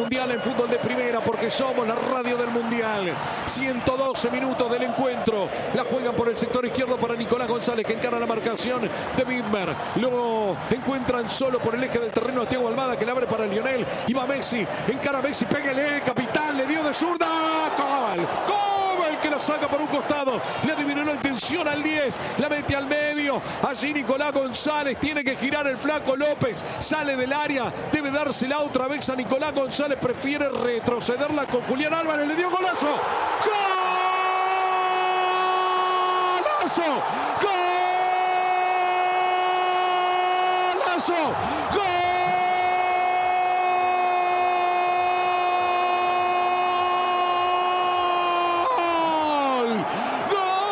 Mundial en fútbol de primera, porque somos la radio del Mundial. 112 minutos del encuentro. La juegan por el sector izquierdo para Nicolás González, que encara la marcación de Widmer. Lo encuentran solo por el eje del terreno a Thiago Almada, que le abre para Lionel. Y va Messi, encara a Messi, pégale, capitán, le dio de zurda. Cobal, que la saca por un costado. Le adivinó la intención al 10. La mete al medio. Allí Nicolás González. Tiene que girar el flaco López. Sale del área. Debe dársela otra vez a Nicolás González. Prefiere retrocederla con Julián Álvarez. Le dio golazo. ¡Golazo! ¡Golazo! ¡Gol!